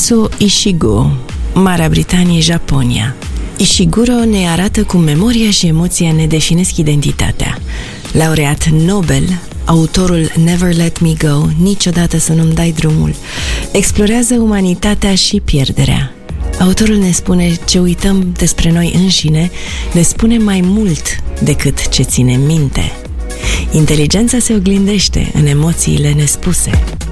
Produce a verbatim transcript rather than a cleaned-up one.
Kazuo Ishiguro, Marea Britanie, Japonia. Ishiguro ne arată cum memoria și emoția ne definesc identitatea. Laureat Nobel, autorul Never Let Me Go, Niciodată să nu-mi dai drumul, explorează umanitatea și pierderea. Autorul ne spune ce uităm despre noi înșine, ne spune mai mult decât ce ținem minte. Inteligența se oglindește în emoțiile nespuse.